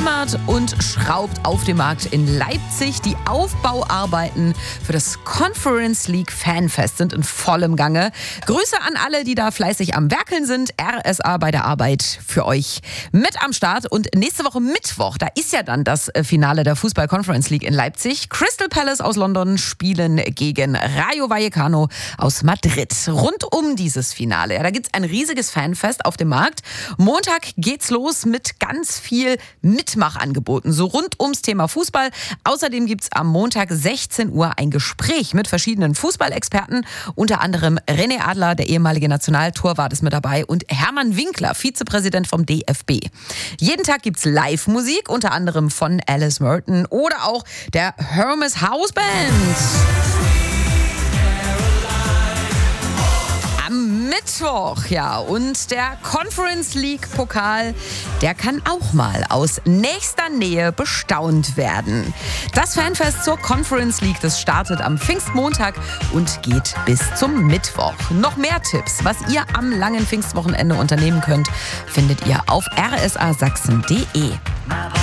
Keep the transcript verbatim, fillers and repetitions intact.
hämmert und schraubt auf dem Markt in Leipzig. Die Aufbauarbeiten für das Conference League Fanfest sind in vollem Gange. Grüße an alle, die da fleißig am Werkeln sind. R S A bei der Arbeit für euch mit am Start. Und nächste Woche Mittwoch, da ist ja dann das Finale der Fußball Conference League in Leipzig. Crystal Palace aus London spielen gegen Rayo Vallecano aus Madrid. Rund um dieses Finale, ja, da gibt's ein riesiges Fanfest auf dem Markt. Montag geht's los mit ganz viel Mitmachangeboten, so rund ums Thema Fußball. Außerdem gibt's am Montag sechzehn Uhr ein Gespräch mit verschiedenen Fußballexperten. Unter anderem René Adler, der ehemalige Nationaltorwart, ist mit dabei, und Hermann Winkler, Vizepräsident vom D F B. Jeden Tag gibt's Live-Musik, unter anderem von Alice Merton oder auch der Hermes House Band. Am Mittwoch, ja, und der Conference League Pokal, der kann auch mal aus nächster Nähe bestaunt werden. Das Fanfest zur Conference League, das startet am Pfingstmontag und geht bis zum Mittwoch. Noch mehr Tipps, was ihr am langen Pfingstwochenende unternehmen könnt, findet ihr auf r s a sachsen punkt d e.